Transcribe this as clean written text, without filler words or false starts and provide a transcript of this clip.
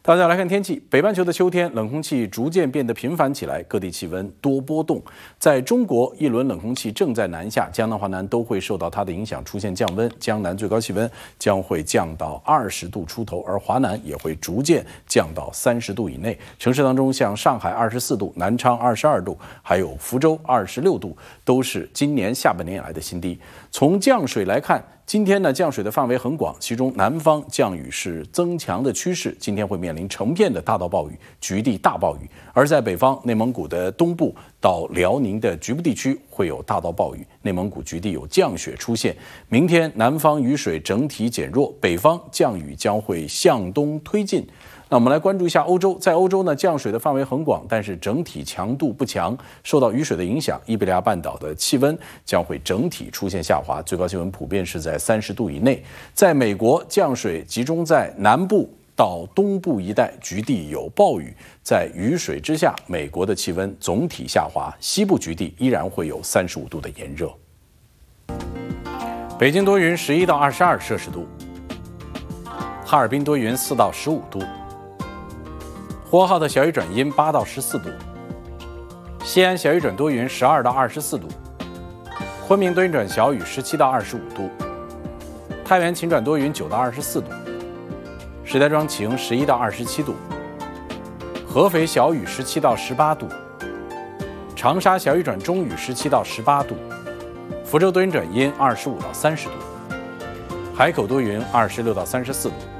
大家来看天气，北半球的秋天，冷空气逐渐变得频繁起来，各地气温多波动。在中国，一轮冷空气正在南下，江南、华南都会受到它的影响，出现降温。江南最高气温将会降到20度出头，而华南也会逐渐降到30度以内。城市当中，像上海24度、南昌22度，还有福州26度，都是今年下半年以来的新低。从降水来看，今天呢，降水的范围很广，其中南方降雨是增强的趋势，今天会面临成片的大到暴雨、局地大暴雨；而在北方，内蒙古的东部到辽宁的局部地区会有大到暴雨，内蒙古局地有降雪出现。明天南方雨水整体减弱，北方降雨将会向东推进。那我们来关注一下欧洲，在欧洲呢，降水的范围很广，但是整体强度不强。受到雨水的影响，伊比利亚半岛的气温将会整体出现下滑，最高气温普遍是在30度以内。在美国，降水集中在南部到东部一带，局地有暴雨。在雨水之下，美国的气温总体下滑，西部局地依然会有35度的炎热。北京多云，11到22摄氏度；哈尔滨多云，4到15度。呼和浩特小雨转阴8到14度，西安小雨转多云12到24度，昆明多云转小雨17到25度，太原晴转多云9到24度，石家庄晴11到27度，合肥小雨17到18度，长沙小雨转中雨17到18度，福州多云转阴25到30度，海口多云26到34度。